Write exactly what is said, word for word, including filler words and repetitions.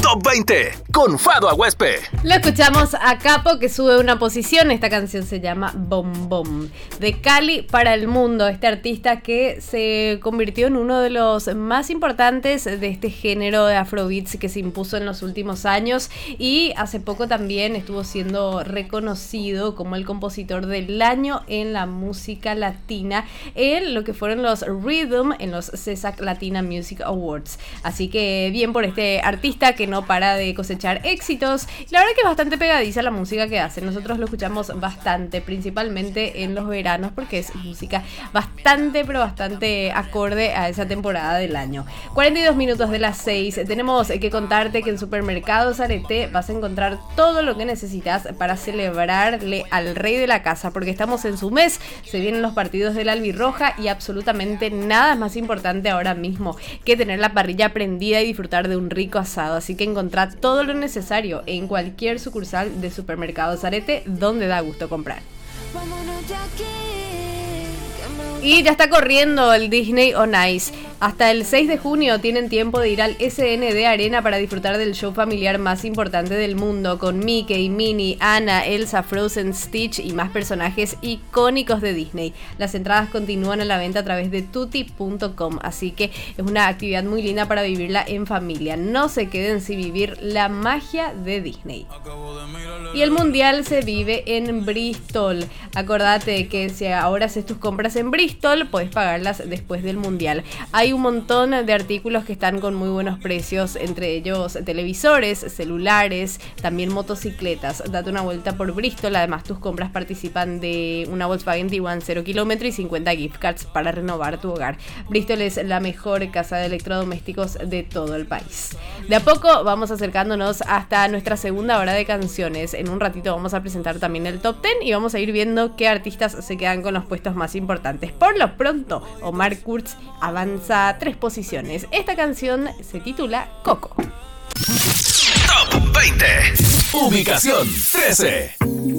Top veinte con Fado Aguespe. Lo escuchamos a Capo, que sube una posición. Esta canción se llama Bom Bom. De Cali para el mundo. Este artista que se convirtió en uno de los más importantes de este género de afrobeats que se impuso en los últimos años. Y hace poco también estuvo siendo reconocido como el compositor del año en la música latina en lo que fueron los Rhythm en los CESAC Latina Music Awards. Así que bien por este artista que no para de cosechar éxitos. La verdad que es bastante pegadiza la música que hace. Nosotros lo escuchamos bastante, principalmente en los veranos, porque es música bastante, pero bastante acorde a esa temporada del año. cuarenta y dos minutos de las seis. Tenemos que contarte que en Supermercados Arete vas a encontrar todo lo que necesitas para celebrarle al rey de la casa, porque estamos en su mes, se vienen los partidos de la albirroja y absolutamente nada es más importante ahora mismo que tener la parrilla prendida y disfrutar de un rico asado. Así que encontrá todo lo necesario en cualquier sucursal de Supermercados Arete, donde da gusto comprar. Y ya está corriendo el Disney on Ice. Hasta el seis de junio tienen tiempo de ir al S N D Arena para disfrutar del show familiar más importante del mundo, con Mickey, Minnie, Anna, Elsa, Frozen, Stitch y más personajes icónicos de Disney. Las entradas continúan a la venta a través de tutti punto com, así que es una actividad muy linda para vivirla en familia. No se queden sin vivir la magia de Disney. Y el mundial se vive en Bristol. Acordate que si ahora haces tus compras en Bristol, puedes pagarlas después del mundial. Hay un montón de artículos que están con muy buenos precios, entre ellos televisores, celulares, también motocicletas. Date una vuelta por Bristol. Además, tus compras participan de una Volkswagen Tiguan cero kilómetro y cincuenta gift cards para renovar tu hogar. Bristol es la mejor casa de electrodomésticos de todo el país. De a poco vamos acercándonos hasta nuestra segunda hora de canciones. En un ratito vamos a presentar también el top diez y vamos a ir viendo qué artistas se quedan con los puestos más importantes. Por lo pronto, Omar Kurz avanza tres posiciones. Esta canción se titula Coco. Top veinte. Ubicación trece.